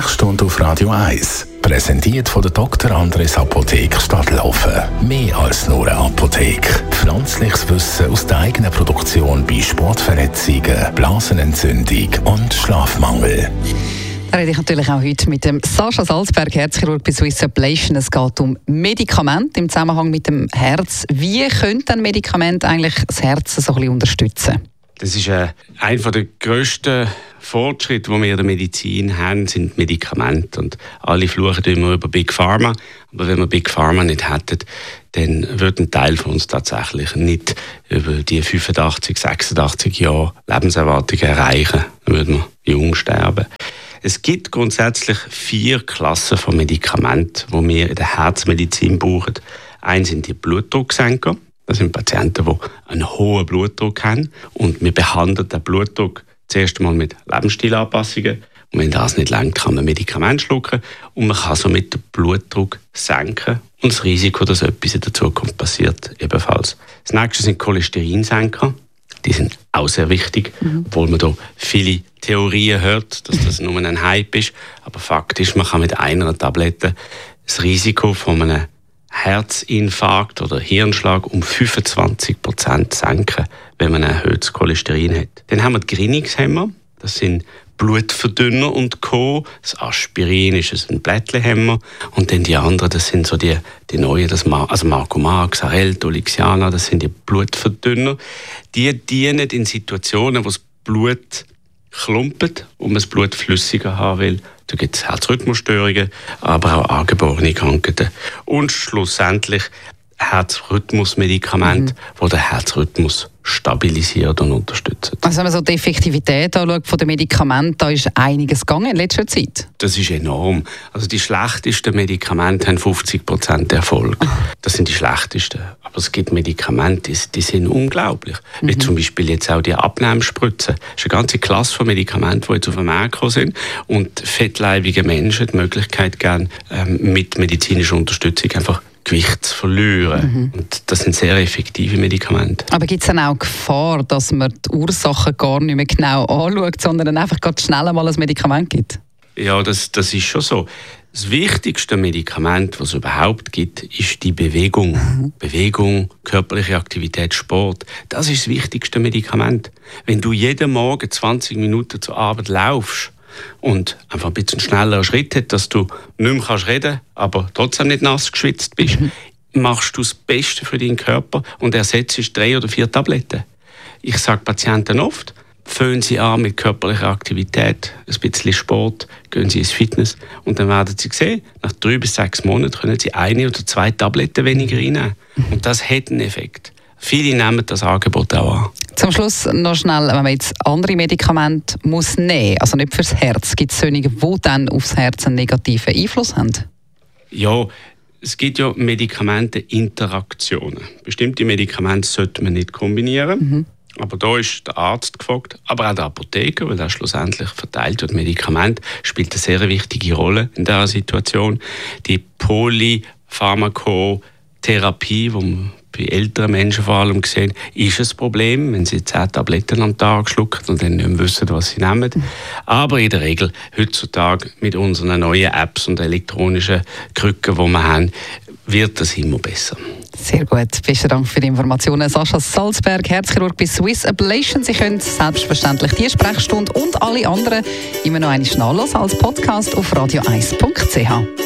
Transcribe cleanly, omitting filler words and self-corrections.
Sprechstunde auf Radio 1. Präsentiert von der Dr. Andres Apotheke Stadtlaufen. Mehr als nur eine Apotheke. Pflanzliches Wissen aus der eigenen Produktion bei Sportverletzungen, Blasenentzündung und Schlafmangel. Da rede ich natürlich auch heute mit dem Sascha Salzberg, Herzchirurg bei Swiss Ablation. Es geht um Medikamente im Zusammenhang mit dem Herz. Wie können denn Medikamente eigentlich das Herz so ein bisschen unterstützen? Das ist einer der grössten Fortschritte, die wir in der Medizin haben, sind Medikamente. Und alle fluchen immer über Big Pharma. Aber wenn wir Big Pharma nicht hätten, dann würde ein Teil von uns tatsächlich nicht über die 85, 86 Jahre Lebenserwartung erreichen. Dann würden wir jung sterben. Es gibt grundsätzlich 4 Klassen von Medikamenten, die wir in der Herzmedizin brauchen. Eins sind die Blutdrucksenker. Das sind Patienten, die einen hohen Blutdruck haben. Und wir behandeln den Blutdruck zuerst einmal mit Lebensstilanpassungen. Und wenn das nicht reicht, kann man Medikamente schlucken. Und man kann somit den Blutdruck senken. Und das Risiko, dass etwas in der Zukunft passiert, ebenfalls. Das nächste sind Cholesterinsenker. Die sind auch sehr wichtig, obwohl man da viele Theorien hört, dass das nur ein Hype ist. Aber Fakt ist, man kann mit einer Tablette das Risiko von einem Herzinfarkt oder Hirnschlag um 25% senken, wenn man ein erhöhtes Cholesterin hat. Dann haben wir die Gerinnungshemmer. Das sind Blutverdünner und Co. Das Aspirin ist ein Blättchenhemmer. Und dann die anderen, das sind so die neuen, also Marcomax, Xarelto, Lixiana, das sind die Blutverdünner. Die dienen in Situationen, wo das Blut klumpert und man das Blut flüssiger haben will. Da gibt es Herzrhythmusstörungen, aber auch angeborene Krankheiten. Und schlussendlich Herzrhythmusmedikamente, die den Herzrhythmus stabilisiert und unterstützen. Also wenn man so die Effektivität anschaut von den Medikamenten, da ist einiges gegangen in letzter Zeit. Das ist enorm. Also die schlechtesten Medikamente haben 50% Erfolg. Das sind die schlechtesten. Aber es gibt Medikamente, die sind unglaublich. Wie zum Beispiel jetzt auch die Abnehmspritzen. Das ist eine ganze Klasse von Medikamenten, die jetzt auf den Markt gekommen sind und fettleibige Menschen die Möglichkeit geben, mit medizinischer Unterstützung einfach Gewicht zu verlieren. Und das sind sehr effektive Medikamente. Aber gibt es dann auch Gefahr, dass man die Ursachen gar nicht mehr genau anschaut, sondern einfach ganz schnell mal ein Medikament gibt? Ja, das ist schon so. Das wichtigste Medikament, was es überhaupt gibt, ist die Bewegung. Bewegung, körperliche Aktivität, Sport. Das ist das wichtigste Medikament. Wenn du jeden Morgen 20 Minuten zur Arbeit laufst und einfach ein bisschen schneller Schritt hast, dass du nicht mehr reden kannst, aber trotzdem nicht nass geschwitzt bist, machst du das Beste für deinen Körper und ersetzt 3 oder 4 Tabletten. Ich sage Patienten oft, fangen Sie an mit körperlicher Aktivität, ein bisschen Sport, gehen Sie ins Fitness und dann werden Sie sehen, nach 3 bis 6 Monaten können Sie 1 oder 2 Tabletten weniger einnehmen. Und das hat einen Effekt. Viele nehmen das Angebot auch an. Zum Schluss noch schnell, wenn man jetzt andere Medikamente muss nehmen, also nicht fürs Herz, gibt es solche, die dann aufs Herz einen negativen Einfluss haben? Ja, es gibt ja Medikamenteninteraktionen. Bestimmte Medikamente sollte man nicht kombinieren. Aber da ist der Arzt gefragt, aber auch der Apotheker, weil er schlussendlich verteilt wird. Medikament spielt eine sehr wichtige Rolle in dieser Situation. Die Polypharmakotherapie, die man bei älteren Menschen vor allem sehen, ist ein Problem, wenn sie 10 Tabletten am Tag schlucken und dann nicht mehr wissen, was sie nehmen. Aber in der Regel heutzutage mit unseren neuen Apps und elektronischen Krücken, die wir haben, wird das immer besser. Sehr gut. Besten Dank für die Informationen. Sascha Salzberg, Herzchirurg bei Swiss Ablation. Sie können selbstverständlich die Sprechstunde und alle anderen immer noch einmal nachhören als Podcast auf radio1.ch.